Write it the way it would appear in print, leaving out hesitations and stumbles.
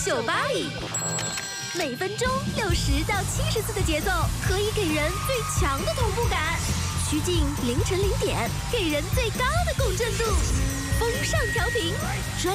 酒吧里。每分钟60到70次的节奏，可以给人最强的同步感。趋近凌晨0点，给人最高的共振度。风尚调频，专